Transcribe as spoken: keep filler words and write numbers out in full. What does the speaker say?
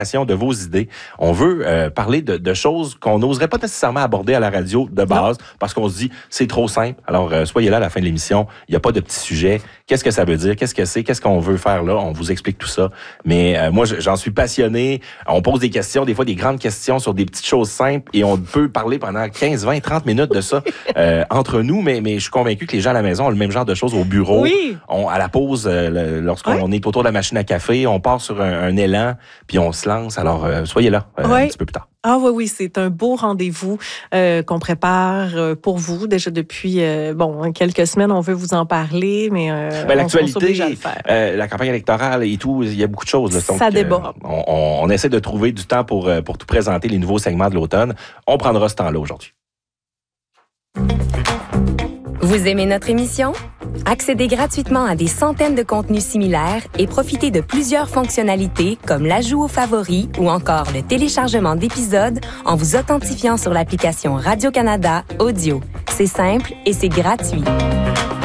de vos idées. On veut euh, parler de, de choses qu'on n'oserait pas nécessairement aborder à la radio de base non. parce qu'on se dit c'est trop simple. Alors, euh, soyez là à la fin de l'émission. Il n'y a pas de petits sujets. Qu'est-ce que ça veut dire? Qu'est-ce que c'est? Qu'est-ce qu'on veut faire là? On vous explique tout ça. Mais euh, moi, j'en suis passionné. On pose des questions, des fois des grandes questions sur des petites choses simples et on peut parler pendant quinze, vingt, trente minutes de ça euh, entre nous. Mais, mais je suis convaincu que les gens à la maison ont le même genre de choses au bureau. Oui. On, à la pause, euh, lorsqu'on ouais. est autour de la machine à café, on part sur un, un élan puis on se lance. Alors, euh, soyez là euh, ouais. un petit peu plus tard. Ah oui, oui, c'est un beau rendez-vous euh, qu'on prépare euh, pour vous déjà depuis euh, bon quelques semaines. On veut vous en parler, mais euh, ben, on, l'actualité, on s'oblige à le faire. Euh, la campagne électorale et tout, il y a beaucoup de choses. Là, ça donc, déborde. Euh, on, on, on essaie de trouver du temps pour pour tout présenter les nouveaux segments de l'automne. On prendra ce temps-là aujourd'hui. Vous aimez notre émission? Accédez gratuitement à des centaines de contenus similaires et profitez de plusieurs fonctionnalités comme l'ajout aux favoris ou encore le téléchargement d'épisodes en vous authentifiant sur l'application Radio-Canada Audio. C'est simple et c'est gratuit.